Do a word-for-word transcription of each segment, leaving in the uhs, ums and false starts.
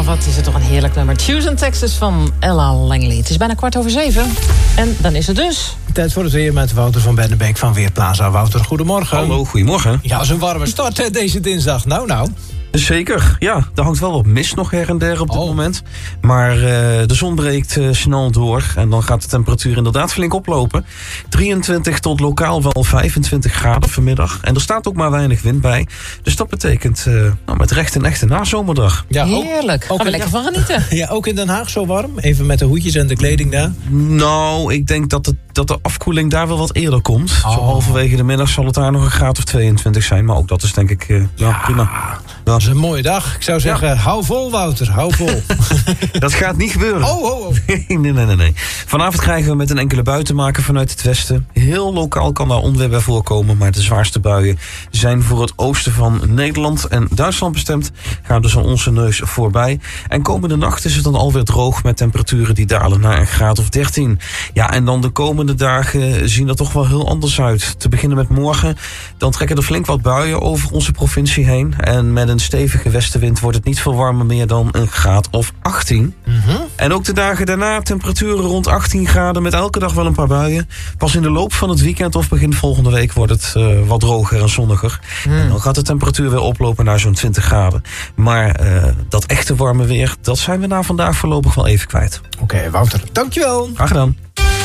wat is het toch een heerlijk nummer. Tuesday Texas van Ella Langley. Het is bijna kwart over zeven. En dan is het dus... Tijd voor het weer met Wouter van Bennebeek van Weerplaza. Wouter, goedemorgen. Hallo, goedemorgen. Ja, zo'n warme start hè, deze dinsdag. Nou, nou. Zeker, ja. Er hangt wel wat mist nog her en der op dit oh. moment. Maar uh, de zon breekt uh, snel door. En dan gaat de temperatuur inderdaad flink oplopen. drieëntwintig tot lokaal wel vijfentwintig graden vanmiddag. En er staat ook maar weinig wind bij. Dus dat betekent uh, nou, met recht een echte nazomerdag. Ja, heerlijk. Gaan we lekker van genieten. Ja, ook in Den Haag zo warm? Even met de hoedjes en de kleding daar? Nou, ik denk dat, het, dat de afkoeling daar wel wat eerder komt. Oh. Zo halverwege de middag zal het daar nog een graad of tweeëntwintig zijn. Maar ook dat is denk ik uh, ja, ja, prima. Dat is een mooie dag. Ik zou zeggen, ja. hou vol Wouter, hou vol. Dat gaat niet gebeuren. Oh, oh, oh. nee, nee, nee, nee. Vanavond krijgen we met een enkele buitenmaker vanuit het westen. Heel lokaal kan daar onweer bij voorkomen. Maar de zwaarste buien zijn voor het oosten van Nederland en Duitsland bestemd. Gaan dus aan onze neus voorbij. En komende nacht is het dan alweer droog met temperaturen die dalen naar een graad of dertien. Ja, en dan de komende dagen zien er toch wel heel anders uit. Te beginnen met morgen. Dan trekken er flink wat buien over onze provincie heen. En met een stevige westenwind wordt het niet veel warmer meer dan een graad of achttien. Mm-hmm. En ook de dagen daarna temperaturen rond achttien graden met elke dag wel een paar buien. Pas in de loop van het weekend of begin volgende week wordt het uh, wat droger en zonniger. Mm. En dan gaat de temperatuur weer oplopen naar zo'n twintig graden. Maar uh, dat echte warme weer, dat zijn we na vandaag voorlopig wel even kwijt. Oké, okay, Wouter, dankjewel. Graag gedaan.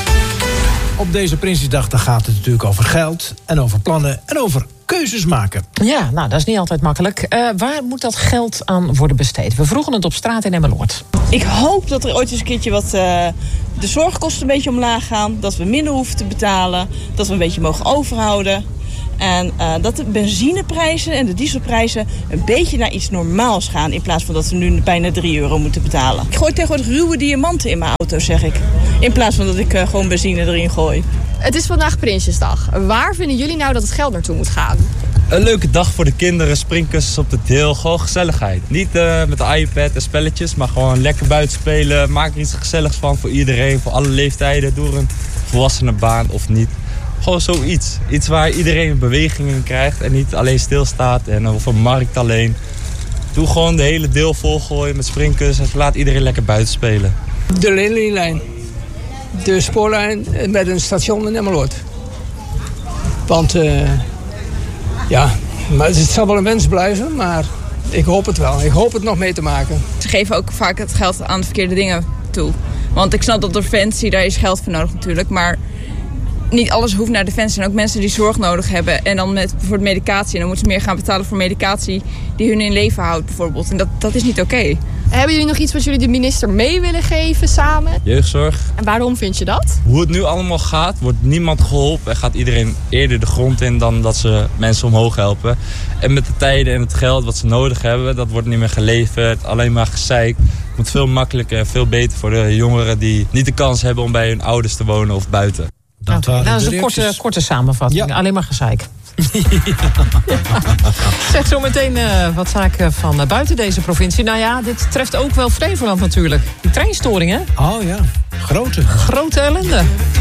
Op deze Prinsjesdag gaat het natuurlijk over geld en over plannen en over keuzes maken. Ja, nou, dat is niet altijd makkelijk. Uh, waar moet dat geld aan worden besteed? We vroegen het op straat in Emmeloord. Ik hoop dat er ooit eens een keertje wat uh, de zorgkosten een beetje omlaag gaan. Dat we minder hoeven te betalen. Dat we een beetje mogen overhouden. En uh, dat de benzineprijzen en de dieselprijzen een beetje naar iets normaals gaan. In plaats van dat we nu bijna drie euro moeten betalen. Ik gooi tegenwoordig ruwe diamanten in mijn auto, zeg ik. In plaats van dat ik uh, gewoon benzine erin gooi. Het is vandaag Prinsjesdag. Waar vinden jullie nou dat het geld naartoe moet gaan? Een leuke dag voor de kinderen, springkussens op de deel, gewoon gezelligheid. Niet uh, met de iPad en spelletjes, maar gewoon lekker buiten spelen. Maak er iets gezelligs van voor iedereen, voor alle leeftijden. Doe er een volwassenenbaan of niet. Gewoon zoiets. Iets waar iedereen beweging in krijgt en niet alleen stilstaat en of een markt alleen. Doe gewoon de hele deel volgooien met springkussens. Laat iedereen lekker buiten spelen. De Lelylijn. De spoorlijn met een station in Emmeloord. Want uh, ja, maar het zal wel een wens blijven, maar ik hoop het wel. Ik hoop het nog mee te maken. Ze geven ook vaak het geld aan de verkeerde dingen toe. Want ik snap dat Defensie, daar is geld voor nodig natuurlijk, maar niet alles hoeft naar Defensie. En ook mensen die zorg nodig hebben. En dan met bijvoorbeeld medicatie. En dan moeten ze meer gaan betalen voor medicatie die hun in leven houdt bijvoorbeeld. En dat, dat is niet oké. Okay. Hebben jullie nog iets wat jullie de minister mee willen geven samen? Jeugdzorg. En waarom vind je dat? Hoe het nu allemaal gaat, wordt niemand geholpen. En gaat iedereen eerder de grond in dan dat ze mensen omhoog helpen. En met de tijden en het geld wat ze nodig hebben, dat wordt niet meer geleverd. Alleen maar gezeik. Het moet veel makkelijker en veel beter voor de jongeren die niet de kans hebben om bij hun ouders te wonen of buiten. Dat, okay, dat is een korte, korte samenvatting. Ja. Alleen maar gezeik. Ja. Zeg zo meteen uh, wat zaken van uh, buiten deze provincie. Nou ja, dit treft ook wel Flevoland natuurlijk. Die treinstoringen. Oh ja, grote. Grote ellende.